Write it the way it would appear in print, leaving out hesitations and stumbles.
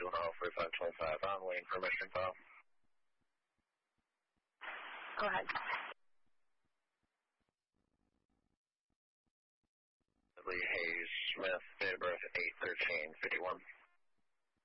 210-4525 on, waiting for mission file. Go ahead. Lee Hayes Smith, date of birth 8/13/51.